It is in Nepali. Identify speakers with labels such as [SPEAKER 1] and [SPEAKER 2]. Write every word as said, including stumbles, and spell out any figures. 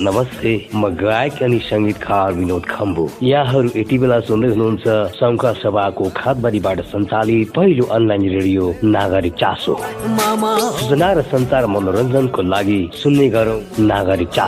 [SPEAKER 1] नमस्ते, म गायक अनि संगीतकार विनोद खम्बु। यहाँहरू यति बेला सुन्दै हुनुहुन्छ शङ्ख सभाको खातबारीबाट सञ्चालित पहिलो अनलाइन रेडियो नागरिक चासो। सूचना र सञ्चार मनोरञ्जनको लागि सुन्ने गरौँ नागरिक चासो।